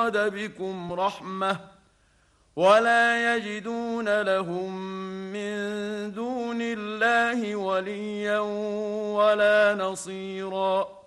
أراد بكم رحمة ولا يجدون لهم من دون الله وليا ولا نصيرا.